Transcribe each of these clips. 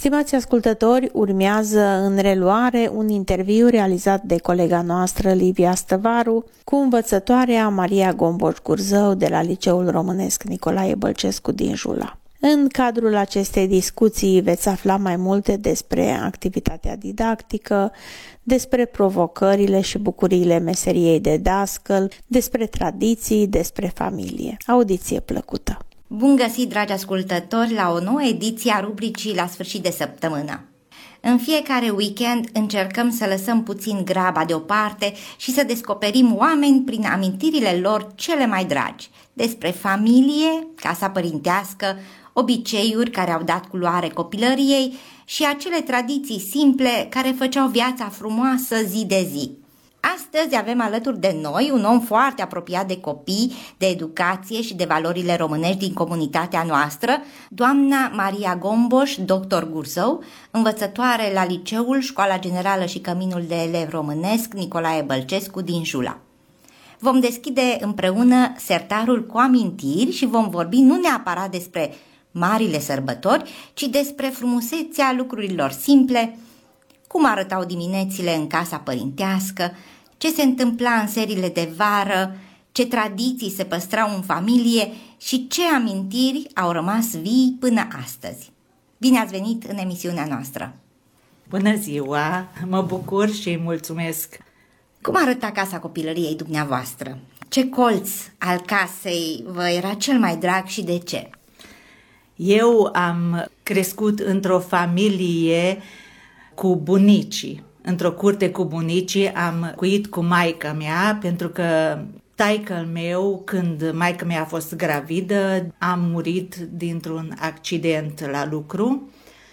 Stimați ascultători, urmează în reluare un interviu realizat de colega noastră Livia Stăvaru cu învățătoarea Maria Gomboș-Gurzău de la Liceul Românesc Nicolae Bălcescu din Jula. În cadrul acestei discuții veți afla mai multe despre activitatea didactică, despre provocările și bucuriile meseriei de dascăl, despre tradiții, despre familie. Audiție plăcută! Bun găsit, dragi ascultători, la o nouă ediție a rubricii La sfârșit de săptămână. În fiecare weekend încercăm să lăsăm puțin graba deoparte și să descoperim oameni prin amintirile lor cele mai dragi, despre familie, casa părintească, obiceiuri care au dat culoare copilăriei și acele tradiții simple care făceau viața frumoasă zi de zi. Astăzi avem alături de noi un om foarte apropiat de copii, de educație și de valorile românești din comunitatea noastră, doamna Maria Gomboș, doctor Gurzău, învățătoare la Liceul, Școala Generală și Căminul de Elevi Românesc Nicolae Bălcescu din Jula. Vom deschide împreună sertarul cu amintiri și vom vorbi nu neapărat despre marile sărbători, ci despre frumusețea lucrurilor simple, cum arătau diminețile în casa părintească, ce se întâmpla în seriile de vară, ce tradiții se păstrau în familie și ce amintiri au rămas vii până astăzi. Bine ați venit în emisiunea noastră! Bună ziua! Mă bucur și mulțumesc! Cum arăta casa copilăriei dumneavoastră? Ce colț al casei vă era cel mai drag și de ce? Eu am crescut într-o familie cu bunicii. Într-o curte cu bunicii am cuit cu maica mea, pentru că taică-l meu, când maica mea a fost gravidă, a murit dintr-un accident la lucru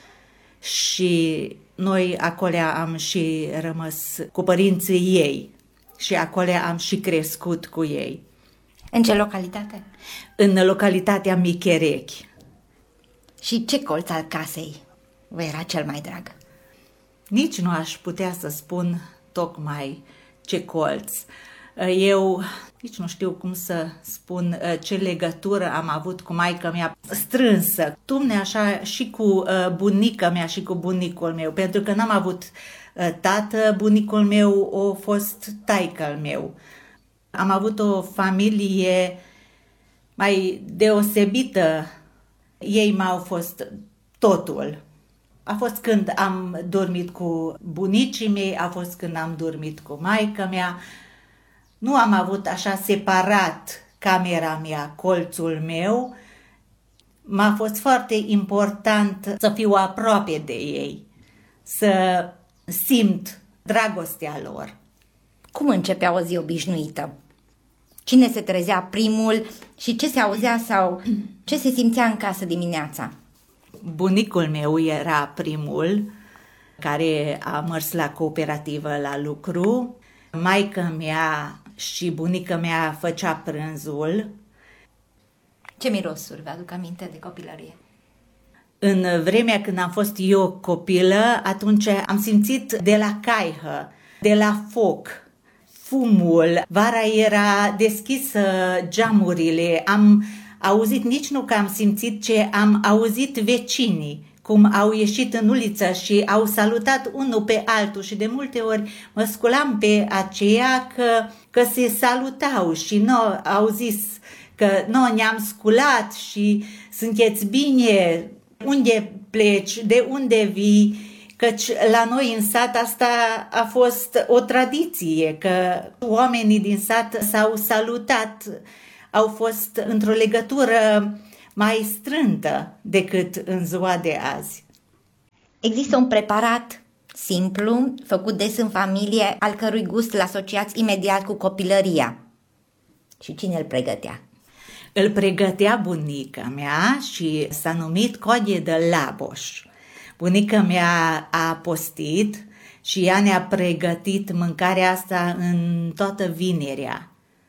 și noi acolo am și rămas cu părinții ei și acolo am și crescut cu ei. În ce localitate? În localitatea Micherechi. Și ce colț al casei vă era cel mai drag? Nici nu aș putea să spun tocmai ce colț. Eu nici nu știu cum să spun ce legătură am avut cu maica mea strânsă. Tumne așa și cu bunica mea și cu bunicul meu, pentru că n-am avut tată, bunicul meu a fost taică-l meu. Am avut o familie mai deosebită. Ei m-au fost totul. A fost când am dormit cu bunicii mei, a fost când am dormit cu maica mea. Nu am avut așa separat camera mea, colțul meu. M-a fost foarte important să fiu aproape de ei, să simt dragostea lor. Cum începea o zi obișnuită? Cine se trezea primul și ce se auzea sau ce se simțea în casă dimineața? Bunicul meu era primul care a mers la cooperativă la lucru. Maica mea și bunica mea făcea prânzul. Ce mirosuri vă aduc aminte de copilărie? În vremea când am fost eu copilă, atunci am simțit de la caihă, de la foc, fumul. Vara era deschisă geamurile, am auzit, nici nu că am simțit, ce am auzit vecinii, cum au ieșit în uliță și au salutat unul pe altul și de multe ori mă sculam pe aceea că se salutau și noi au zis că noi ne-am sculat și sunteți bine, unde pleci, de unde vii, căci la noi în sat asta a fost o tradiție, că oamenii din sat s-au salutat, au fost într-o legătură mai strântă decât în ziua de azi. Există un preparat simplu, făcut des în familie, al cărui gust îl asociați imediat cu copilăria. Și cine îl pregătea? Îl pregătea bunica mea și s-a numit codie de laboș. Bunica mea a postit și ea ne-a pregătit mâncarea asta în toată vinerea.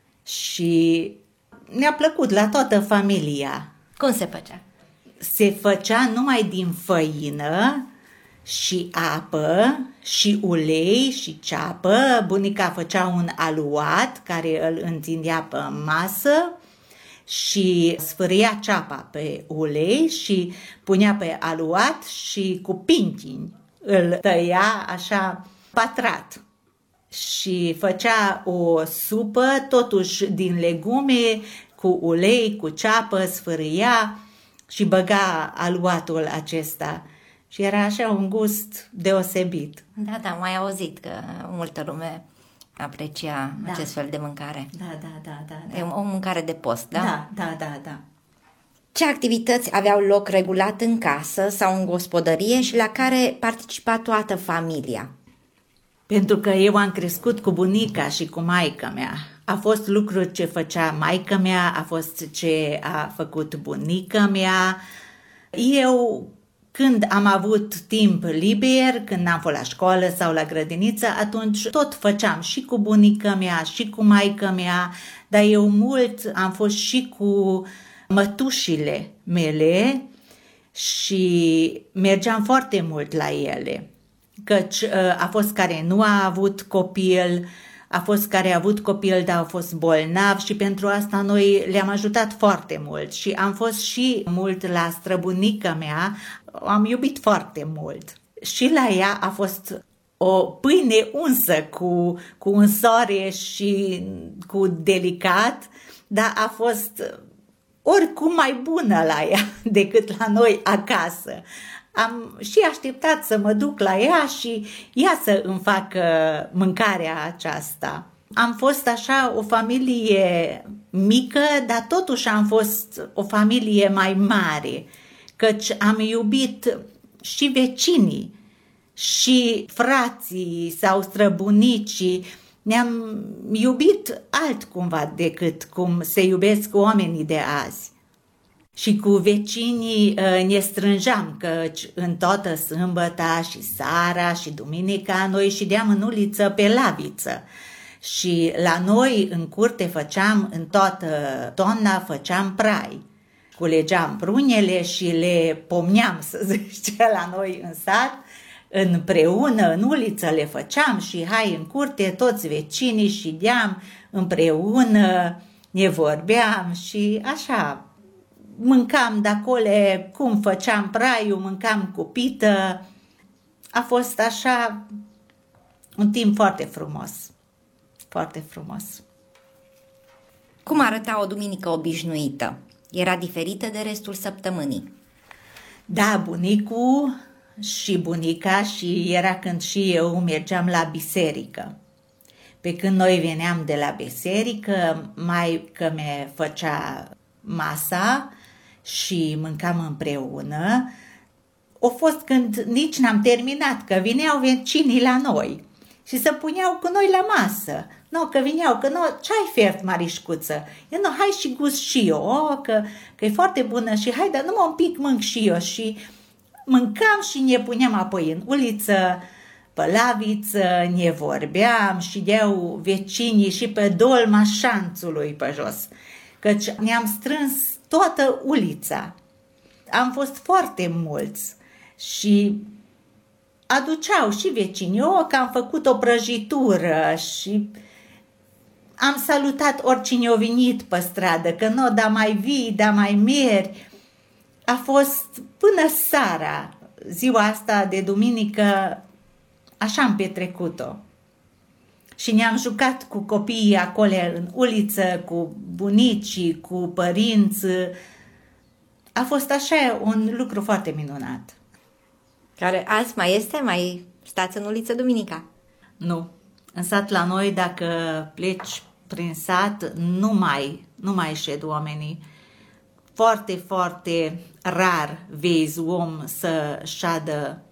Și ne-a plăcut la toată familia. Cum se făcea? Se făcea numai din făină și apă și ulei și ceapă. Bunica făcea un aluat care îl întindea pe masă și sfâria ceapa pe ulei și punea pe aluat și cu pintini îl tăia așa patrat. Și făcea o supă, totuși din legume, cu ulei, cu ceapă, sfâria și băga aluatul acesta. Și era așa un gust deosebit. Da, am mai auzit că multă lume aprecia acest fel de mâncare. Da. E o mâncare de post, da? Da. Ce activități aveau loc regulat în casă sau în gospodărie și la care participa toată familia? Pentru că eu am crescut cu bunica și cu maica mea. A fost lucruri ce făcea maica mea, a fost ce a făcut bunica mea. Eu, când am avut timp liber, când am fost la școală sau la grădiniță, atunci tot făceam și cu bunica mea și cu maica mea, dar eu mult am fost și cu mătușile mele și mergeam foarte mult la ele. Căci a fost care nu a avut copil, a fost care a avut copil, dar a fost bolnav și pentru asta noi le-am ajutat foarte mult și am fost și mult la străbunica mea, am iubit foarte mult. Și la ea a fost o pâine unsă cu unsoare și cu delicat, dar a fost oricum mai bună la ea decât la noi acasă. Am și așteptat să mă duc la ea și ea să îmi facă mâncarea aceasta. Am fost așa o familie mică, dar totuși am fost o familie mai mare, căci am iubit și vecinii, și frații sau străbunicii. Ne-am iubit altcumva decât cum se iubesc oamenii de azi. Și cu vecinii ne strângeam, căci în toată sâmbăta și seara și duminica noi ședeam în uliță pe laviță. Și la noi în curte făceam, în toată toamna făceam prai. Culegeam prunele și le pomneam, să zice, la noi în sat, împreună, în uliță le făceam și hai în curte, toți vecinii ședeam împreună, ne vorbeam și așa. Mâncam de acolo cum făceam praiul, mâncam cu pită. A fost așa un timp foarte frumos. Foarte frumos. Cum arăta o duminică obișnuită? Era diferită de restul săptămânii? Da, bunicul și bunica și era când și eu mergeam la biserică. Pe când noi veneam de la biserică, maică-mea făcea masa și mâncam împreună. A fost când nici n-am terminat, că vineau vecinii la noi și se puneau cu noi la masă. No, că vineau, că ce-ai fert, Marișcuță? Eu, no, hai și gust și eu, că e foarte bună și hai, dar numai un pic mânc și eu. Și mâncam și ne puneam apoi în uliță, pe laviță, ne vorbeam și deau vecinii și pe dolma șanțului pe jos. Căci ne-am strâns toată ulița. Am fost foarte mulți și aduceau și vecinii, că am făcut o prăjitură și am salutat oricine a venit pe stradă, că nu, da mai vii, da mai meri. A fost până seara, ziua asta de duminică, așa am petrecut-o. Și ne-am jucat cu copiii acolo în uliță, cu bunicii, cu părinți. A fost așa un lucru foarte minunat. Care azi mai este? Mai stați în uliță duminica? Nu. În sat la noi, dacă pleci prin sat, nu mai șed oamenii. Foarte, foarte rar vezi om să șadă